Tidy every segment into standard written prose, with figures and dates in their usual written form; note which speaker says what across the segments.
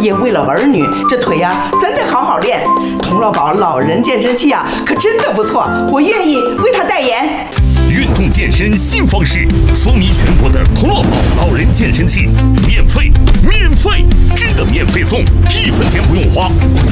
Speaker 1: 也为了儿女，这腿呀真得好好练。童乐宝老人健身器啊，可真的不错，我愿意为他代言。
Speaker 2: 运动健身新方式，风靡全国的童乐宝老人健身器，免费，真的免费送，1分钱不用花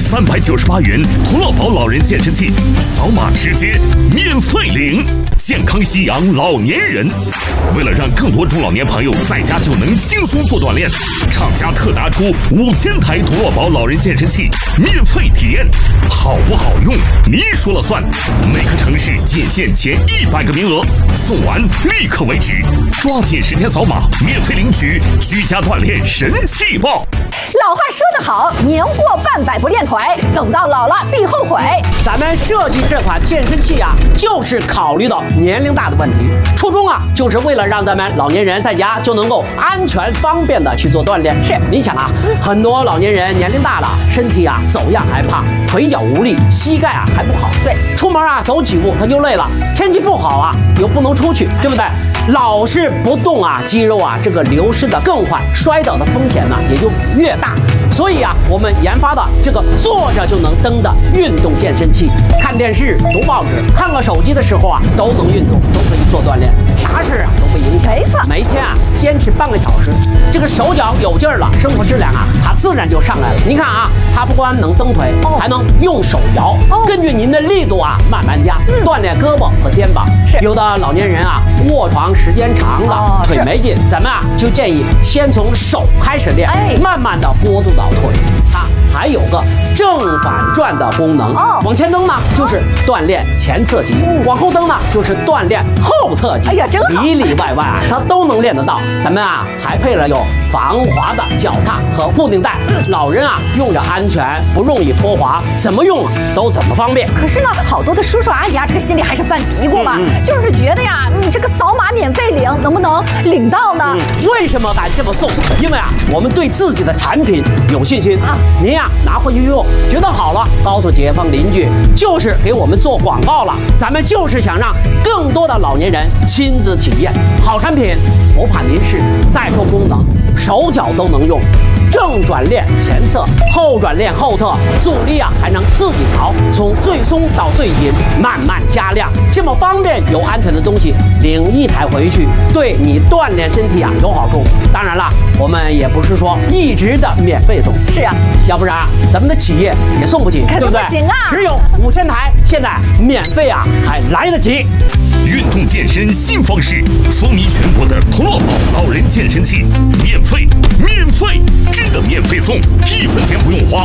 Speaker 2: ，398元童乐宝老人健身器，扫码直接免费领，健康夕阳老年人。为了让更多中老年朋友在家就能轻松做锻炼，厂家特拿出5000台童乐宝老人健身器免费体验，好不好用你说了算。每个城市仅限前100个名额，送完立刻为止，抓紧时间扫码免费领取居家锻炼神器包。
Speaker 3: 老话说得好，年过半百不练腿，等到老了必后悔。
Speaker 4: 咱们设计这款健身器啊，就是考虑到年龄大的问题，初衷啊，就是为了让咱们老年人在家就能够安全方便的去做锻炼。是，你想啊，很多老年人年龄大了，身体啊走样还胖，腿脚无力，膝盖啊还不好。对，出门啊走几步他就累了，天气不好啊又不能出去，对不对？老是不动啊，肌肉啊这个流失的更快，摔倒的风险呢也就越大。所以啊，我们研发的这个坐着就能蹬的运动健身器，看电视、读报纸、看个手机的时候啊，都能运动，都可以做锻炼，啥事啊都不影响。没错，每天啊坚持半个小时，这个手脚有劲儿了，生活质量啊它自然就上来了。您看啊，它不光能蹬腿，还能用手摇，根据您的力度啊慢慢加，锻炼胳膊和肩膀。是，有的老年人啊卧床时间长了，腿没劲，咱们啊就建议先从手开始练，慢慢的过渡到腿。它还有个正反转的功能，往前蹬呢就是锻炼前侧肌，往后蹬呢就是锻炼后侧肌。哎呀，真好，里里外外啊它都能练得到。咱们啊还配了有防滑的脚踏和固定带，老人啊用着安全，不容易脱滑，怎么用啊都怎么方便。可是呢，好多的叔叔阿姨啊，这个心里还是犯嘀咕嘛，就是觉得呀，你这个扫码免费领，能不能领到呢？为什么敢这么送？因为啊，我们对自己的产品有信心啊。您呀拿回去用，觉得好了，告诉街坊邻居，就是给我们做广告了。咱们就是想让更多的老年人亲自体验好产品，不怕您试。再说功能，手脚都能用，正转练前侧，后转练后侧，阻力啊还能自己调，从最松到最紧，慢慢加量，这么方便又安全的东西，领一台回去，对你锻炼身体啊有好处。当然了，我们也不是说一直的免费送，是啊，要不然啊咱们的企业也送不起，对不对？不行啊，只有5000台，现在免费啊还来得及。
Speaker 2: 运动健身新方式，风靡全国的童乐宝老人健身器，免费，真的免费送，1分钱不用花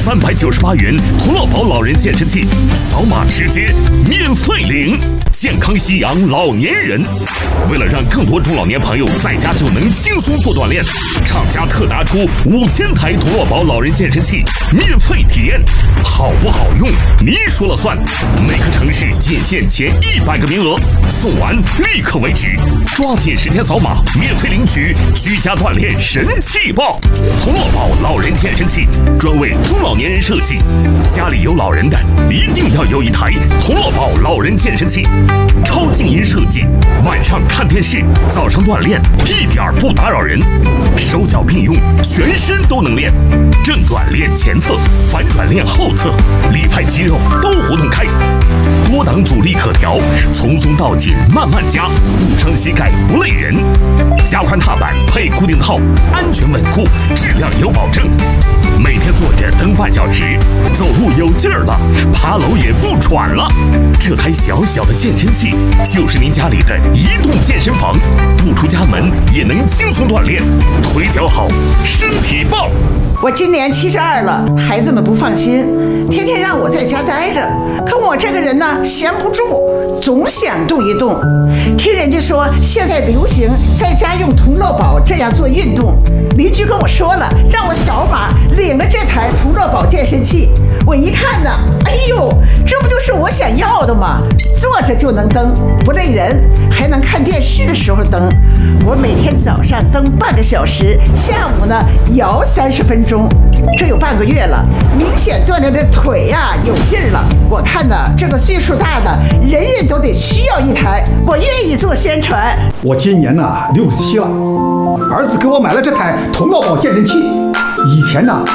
Speaker 2: ，398元童乐宝老人健身器，扫码直接免费领，健康夕阳老年人。为了让更多中老年朋友在家就能轻松做锻炼，厂家特拿出5000台童乐宝老人健身器免费体验，好不好用你说了算。每个城市仅限前100个名额，送完立刻为止，抓紧时间扫码免费领取居家锻炼神器包。童乐宝老人健身器专为中老年人设计，家里有老人的一定要有一台童乐宝老人健身器，超静音设计，晚上看电视，早上锻炼一点不打扰人，手脚并用，全身都能练，正转练前侧，反转练后侧，里派肌肉都活动开，多档阻力可调，从松到紧慢慢加，不伤膝盖不累人，加宽踏板配固定套，安全稳固，质量有保证。每天坐着蹬半小时，走路有劲儿了，爬楼也不喘了。这台小小的健身器就是您家里的移动健身房，不出家门也能轻松锻炼，腿脚好，身体棒。
Speaker 1: 我今年72了，孩子们不放心，天天让我在家待着。可我这个人呢，闲不住，总想动一动。听人家说现在流行在家用童乐宝这样做运动，邻居跟我说了，让我扫码领了这台童乐宝健身器。我一看呢，哎呦，这不就是我想要的吗？坐着就能蹬，不累人，还能看电视的时候蹬。我每天早上蹬半个小时，下午呢摇30分钟，这有半个月了，明显锻炼的腿呀有劲儿了。我看呢，这个岁数大的人人都得需要一台，我愿意做宣传。
Speaker 5: 我今年呢67了，儿子给我买了这台童乐宝健身器。以前呢